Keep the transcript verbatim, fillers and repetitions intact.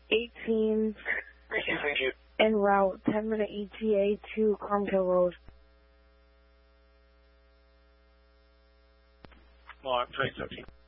eighteen Thank you, thank you. en route, ten minute E T A to Carmel Road. Mark, twenty seventeen.